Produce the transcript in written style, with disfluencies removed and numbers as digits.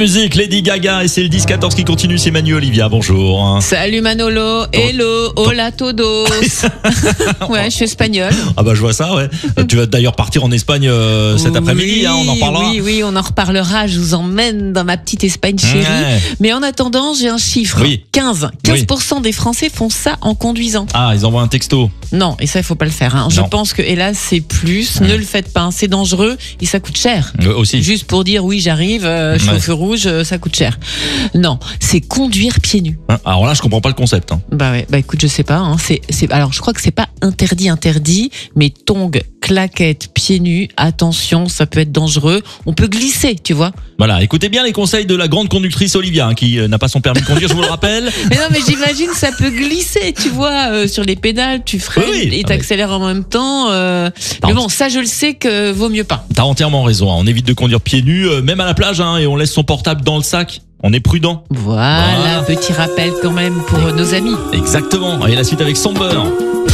Musique, Lady Gaga, et c'est le 10-14 qui continue, c'est Manu Olivia, bonjour. Salut Manolo, hello, hola todos. Ouais, je suis espagnole. Ah bah je vois ça, ouais. Tu vas d'ailleurs partir en Espagne cet après-midi, hein, on en parlera. Oui, on en reparlera, je vous emmène dans ma petite Espagne chérie. Ouais. Mais en attendant, j'ai un chiffre, Oui. 15% des Français font ça en conduisant. Ah, ils envoient un texto. Non, et ça il faut pas le faire, hein. Je Non. pense que hélas c'est plus, ne le faites pas, hein. C'est dangereux et ça coûte cher. Aussi. Juste pour dire oui j'arrive, je suis Ouais. au feu rouge, ça coûte cher. Non, c'est conduire pieds nus. Hein, alors là, je comprends pas le concept. Hein. Bah ouais, bah écoute, je sais pas, hein, alors je crois que c'est pas interdit, mais tongs, claquettes, pieds nus, attention, ça peut être dangereux, on peut glisser, tu vois. Voilà, écoutez bien les conseils de la grande conductrice Olivia, hein, qui n'a pas son permis de conduire, je vous le rappelle. Mais non, mais j'imagine ça peut glisser, tu vois, sur les pédales, tu freines Oui, et t'accélères en même temps. Mais bon, ça je le sais que vaut mieux pas. T'as entièrement raison, hein. On évite de conduire pieds nus, même à la plage, hein, et on laisse son portable dans le sac. On est prudent. Voilà, petit rappel quand même pour nos amis. Exactement. Et la suite avec Somber.